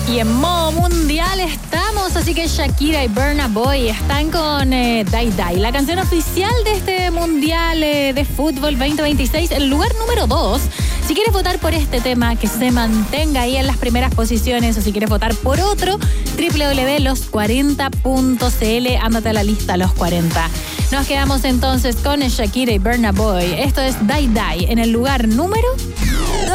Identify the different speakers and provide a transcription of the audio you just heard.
Speaker 1: Y en modo mundial estamos, así que Shakira y Burna Boy están con Die Die, la canción oficial de este Mundial de Fútbol 2026, el lugar número 2. Si quieres votar por este tema, que se mantenga ahí en las primeras posiciones, o si quieres votar por otro, www.los40.cl, ándate a la lista Los 40. Nos quedamos entonces con Shakira y Burna Boy. Esto es Die Die en el lugar número